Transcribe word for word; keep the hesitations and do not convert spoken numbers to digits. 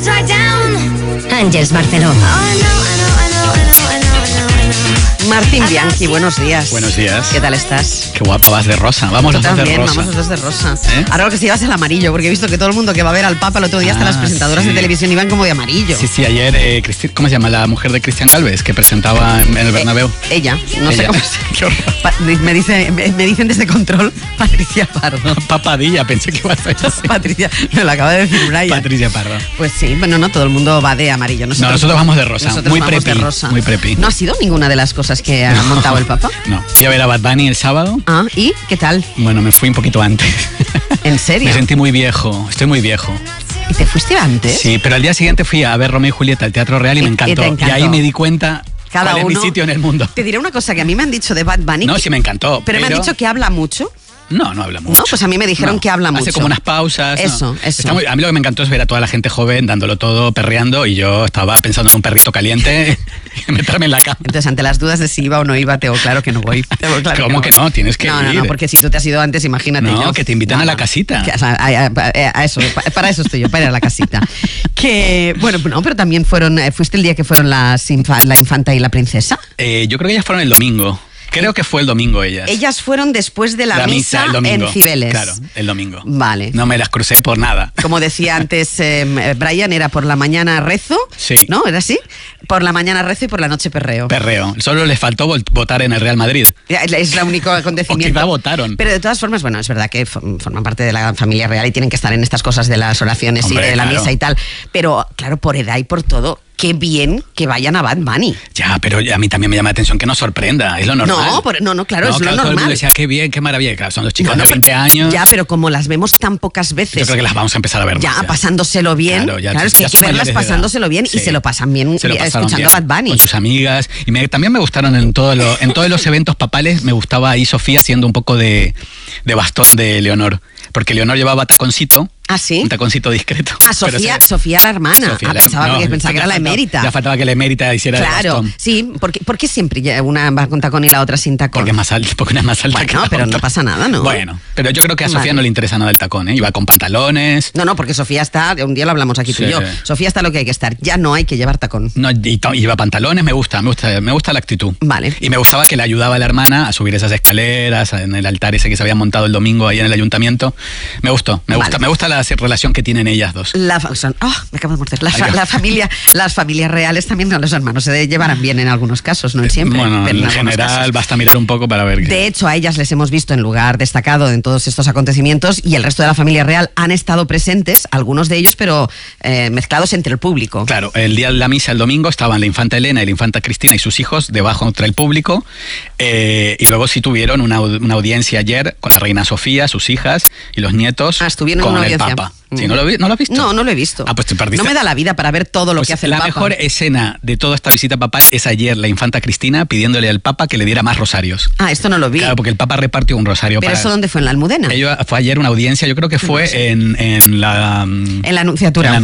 Àngels Barceló. Martín Bianchi, buenos días. Buenos días. ¿Qué tal estás? Qué guapa, vas de rosa. Vamos Tú los dos de también, rosa. vamos los dos de rosa. ¿Eh? Ahora lo que se lleva es el amarillo, porque he visto que todo el mundo que va a ver al Papa el otro día, hasta Ah, las presentadoras sí. de televisión iban como de amarillo. Sí, sí, ayer, eh, Cristi- ¿cómo se llama la mujer de Cristian Galvez que presentaba en, en el Bernabéu? Eh, ella, no sé Ella. cómo se Qué horror. Pa- me, dice, me, me dicen desde control Patricia Pardo. Papadilla, pensé que iba a ser así. Patricia, me lo acaba de decir Brian. Patricia Pardo. Pues sí, bueno, no todo el mundo va de amarillo. Nosotros, No, nosotros vamos de rosa, nosotros muy vamos preppy, de rosa. muy preppy. ¿No ha sido ninguna de las cosas que ha montado el Papa? No, fui a ver a Bad Bunny el sábado. Ah, ¿y qué tal? Bueno, me fui un poquito antes. ¿En serio? Me sentí muy viejo, estoy muy viejo. ¿Y te fuiste antes? Sí, pero al día siguiente fui a ver Romeo y Julieta al Teatro Real y, Y- me y encantó. te Y, encantó. ahí me di cuenta Cada cuál uno. es mi sitio en el mundo. Te diré una cosa que a mí me han dicho de Bad Bunny. No, que- sí me encantó. Pero, me han dicho que habla mucho. No, no habla mucho. No, pues a mí me dijeron que habla mucho. Hace como unas pausas. Eso, no. eso. Está muy- a mí lo que me encantó es ver a toda la gente joven dándolo todo, perreando, y yo estaba pensando en un perrito caliente y meterme en la cama. Entonces, ante las dudas de si iba o no iba, tengo claro que no voy. Tengo claro ¿Cómo que no? Tienes que No, no, ir. no, porque si tú te has ido antes, imagínate No, yo. que te invitan No, a la no. casita. Que, o sea, a, a- a- a eso, pa- para eso estoy yo, para ir a la casita. Que, bueno, no, pero también fueron, eh, fuiste el día que fueron las infa- la infanta y la princesa. Eh, yo creo que ellas fueron el domingo. Creo que fue el domingo ellas. Ellas fueron después de la, misa, el domingo. en Cibeles. Claro, el domingo. Vale. No me las crucé por nada. Como decía antes eh, Brian, era por la mañana rezo, Sí. ¿no? ¿Era así? Por la mañana rezo y por la noche perreo. Perreo. Solo les faltó vol- votar en el Real Madrid. Es el único acontecimiento. O quizá votaron. Pero de todas formas, bueno, es verdad que for- forman parte de la familia real y tienen que estar en estas cosas de las oraciones Hombre, y de la claro. misa y tal. Pero, claro, por edad y por todo, qué bien que vayan a Bad Bunny. Ya, pero a mí también me llama la atención que nos sorprenda. Es lo normal. No, por- no, no, claro, es lo Todo el normal. mundo decía, qué bien, qué maravilla. Claro, son los chicos No, no, de veinte pero- años. Ya, pero como las vemos tan pocas veces. Yo creo que las vamos a empezar a ver Ya, más, ya. pasándoselo bien. Claro, ya- Claro, es que ya hay que son verlas mayores de edad. pasándoselo bien y Sí. se lo pasan bien Se lo pasaron escuchando bien. a Bad Bunny. Con sus amigas. Y me- también me gustaron en, todo lo- en todos los eventos papales, me gustaba ahí Sofía haciendo un poco de, de bastón de Leonor. Porque Leonor llevaba taconcito. ¿Ah, sí? Un taconcito discreto. Ah, Pero Sofía, se- Sofía la hermana. Sofía ah, la- pensaba, no, que, pensaba que ya era la faltaba- emérita. Ya faltaba que la emérita hiciera el Claro, bastón. sí, porque, ¿por qué siempre ya una va con tacón y la otra sin tacón? Porque es más alta, porque una es más alta Bueno, que la pero no otra. pasa nada, ¿no? Bueno, pero yo creo que a Sofía Vale. no le interesa nada el tacón, ¿eh? Iba con pantalones. No, no, porque Sofía está, un día lo hablamos aquí tú y Sí. yo, Sofía está lo que hay que estar, ya no hay que llevar tacón. No, y, to- y lleva pantalones, me gusta, me gusta, me gusta la actitud. Vale. Y me gustaba que le ayudaba a la hermana a subir esas escaleras en el altar ese que se había montado el domingo ahí en el ayuntamiento. Me gustó, me gusta, Vale. me gusta la relación que tienen ellas dos. La, fa- son- ah, me acabo de morder. La, fa- Ay, la familia, las familias reales también, no, los hermanos se llevarán bien en algunos casos, no en siempre. Bueno, pero en algunos general casos. basta mirar un poco para ver que... De hecho, a ellas les hemos visto en lugar destacado en todos estos acontecimientos y el resto de la familia real han estado presentes, algunos de ellos, pero eh, mezclados entre el público. Claro, el día de la misa, el domingo, estaban la infanta Elena y la infanta Cristina y sus hijos debajo entre el público. eh, y luego sí tuvieron una, au- una audiencia ayer con la reina Sofía, sus hijas y los nietos Ah, estuvieron en con una el audiencia. Papa. Mm. Sí, ¿no, lo, vi- ¿No lo has visto? No, no lo he visto. Ah, pues te perdiste. No me da la vida para ver todo lo Pues que hace el la Papa. mejor escena de toda esta visita papal es ayer la infanta Cristina pidiéndole al Papa que le diera más rosarios. Ah, esto no lo vi. Claro, porque el Papa repartió un rosario ¿Pero para... eso dónde fue? ¿En la Almudena? Ello- fue ayer una audiencia, yo creo que fue en, en la... mm, En la Anunciatura. en la